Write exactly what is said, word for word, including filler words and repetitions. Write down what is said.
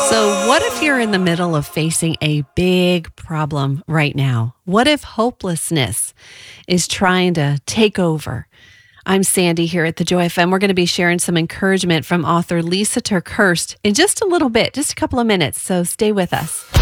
So, what if you're in the middle of facing a big problem right now? What if hopelessness is trying to take over? I'm Sandy here at the Joy F M. We're going to be sharing some encouragement from author Lysa TerKeurst in just a little bit, just a couple of minutes. So, stay with us.